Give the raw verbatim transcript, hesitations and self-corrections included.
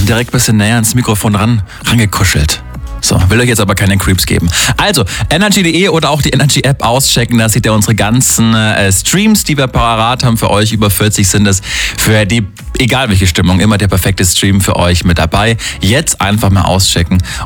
Dann direkt ein bisschen näher ans Mikrofon ran, rangekuschelt. So, will euch jetzt aber keine Creeps geben. Also, energy punkt de oder auch die Energy-App auschecken. Da seht ihr unsere ganzen äh, Streams, die wir parat haben für euch. Über vierzig sind es. Für die, egal welche Stimmung, immer der perfekte Stream für euch mit dabei. Jetzt einfach mal auschecken.